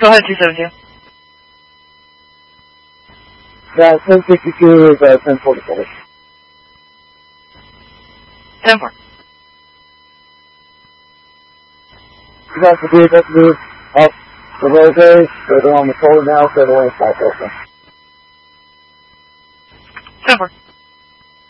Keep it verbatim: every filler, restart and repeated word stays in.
Go ahead, two seventy-two. Yeah, ten sixty-two is uh, ten forty-four. ten four. You guys will be able to move up the roadway, so they're on the shoulder now, so they're only five open. ten four.